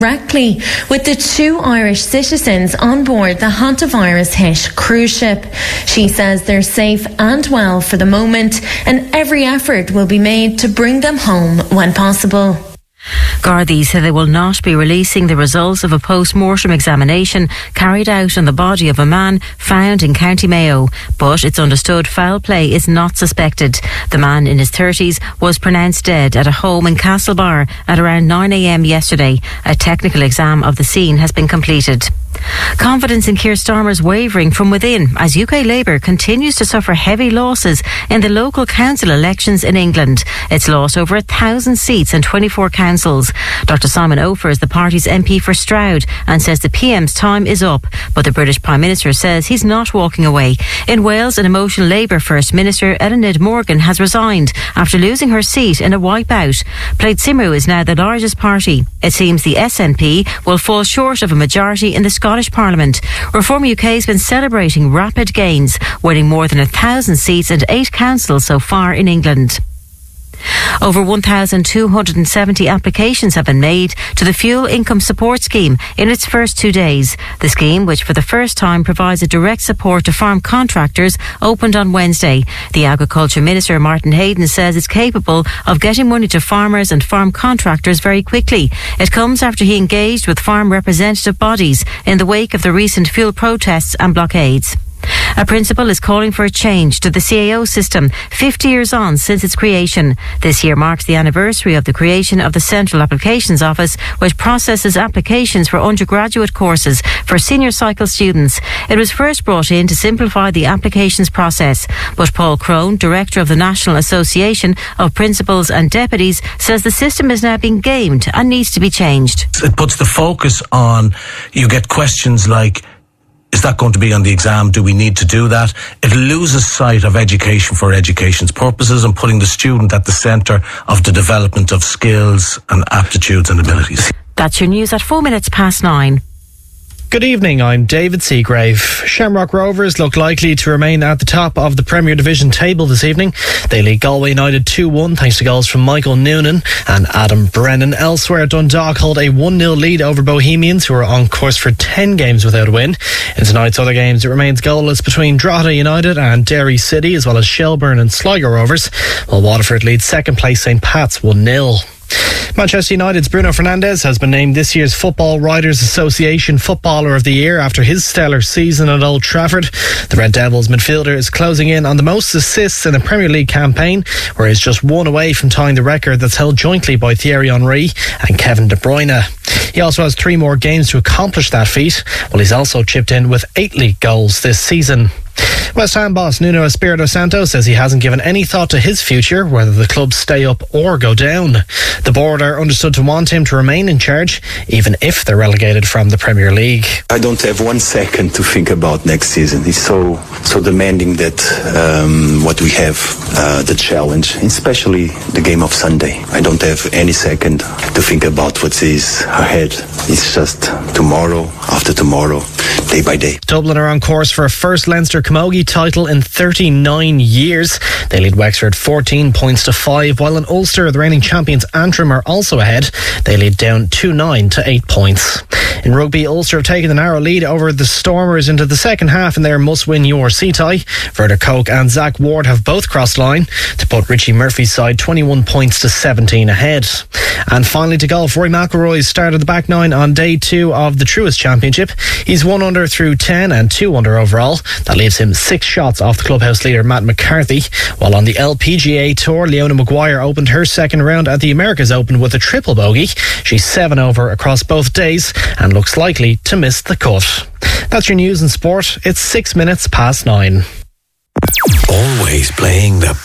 directly with the 2 Irish citizens on board the hantavirus-hit cruise ship. She says they're safe and well for the moment, and every effort will be made to bring them home when possible. Gardaí say they will not be releasing the results of a post-mortem examination carried out on the body of a man found in County Mayo, but it's understood foul play is not suspected. The man in his 30s was pronounced dead at a home in Castlebar at around 9 a.m. yesterday. A technical exam of the scene has been completed. Confidence in Keir Starmer's wavering from within as UK Labour continues to suffer heavy losses in the local council elections in England. It's lost over 1,000 seats in 24 councils. Dr Simon Ofer is the party's MP for Stroud and says the PM's time is up, but the British Prime Minister says he's not walking away. In Wales, an emotional Labour First Minister, Eluned Morgan, has resigned after losing her seat in a wipeout. Plaid Cymru is now the largest party. It seems the SNP will fall short of a majority in the Scottish Parliament. Reform UK has been celebrating rapid gains, winning more than 1,000 seats and 8 councils so far in England. Over 1,270 applications have been made to the Fuel Income Support Scheme in its first 2 days. The scheme, which for the first time provides a direct support to farm contractors, opened on Wednesday. The Agriculture Minister, Martin Hayden, says it's capable of getting money to farmers and farm contractors very quickly. It comes after he engaged with farm representative bodies in the wake of the recent fuel protests and blockades. A principal is calling for a change to the CAO system 50 years on since its creation. This year marks the anniversary of the creation of the Central Applications Office, which processes applications for undergraduate courses for senior cycle students. It was first brought in to simplify the applications process, but Paul Crone, Director of the National Association of Principals and Deputies, says the system is now being gamed and needs to be changed. It puts the focus on, you get questions like, is that going to be on the exam? Do we need to do that? It loses sight of education for education's purposes and putting the student at the centre of the development of skills and aptitudes and abilities. That's your news at 9:04. Good evening, I'm David Seagrave. Shamrock Rovers look likely to remain at the top of the Premier Division table this evening. They lead Galway United 2-1 thanks to goals from Michael Noonan and Adam Brennan. Elsewhere, Dundalk hold a 1-0 lead over Bohemians, who are on course for 10 games without a win. In tonight's other games, it remains goalless between Drogheda United and Derry City, as well as Shelburne and Sligo Rovers, while Waterford leads second place St Pat's 1-0. Manchester United's Bruno Fernandes has been named this year's Football Writers Association Footballer of the Year after his stellar season at Old Trafford. The Red Devils midfielder is closing in on the most assists in a Premier League campaign, where he's just one away from tying the record that's held jointly by Thierry Henry and Kevin De Bruyne. He also has 3 more games to accomplish that feat, while he's also chipped in with 8 league goals this season. West Ham boss Nuno Espirito Santo says he hasn't given any thought to his future, whether the club stay up or go down. The board are understood to want him to remain in charge, even if they're relegated from the Premier League. I don't have 1 second to think about next season. It's so demanding that what we have, the challenge, especially the game of Sunday. I don't have any second to think about what is ahead. It's just tomorrow, after tomorrow, day by day. Dublin are on course for a first Leinster Camogie title in 39 years. They lead Wexford 14 points to 5, while in Ulster, the reigning champions Antrim are also ahead. They lead down 2-9 to 8 points. In rugby, Ulster have taken the narrow lead over the Stormers into the second half in their must-win URC tie. Verder Coke and Zach Ward have both crossed line to put Richie Murphy's side 21 points to 17 ahead. And finally to golf, Rory McIlroy started the back nine on day 2 of the Truist Championship. He's 1 under through 10 and 2 under overall. That leaves him 6 shots off the clubhouse leader Matt McCarthy. While on the LPGA Tour, Leona Maguire opened her second round at the Americas Open with a triple bogey. She's 7 over across both days and looks likely to miss the cut. That's your news and sport. It's 9:06. Always playing the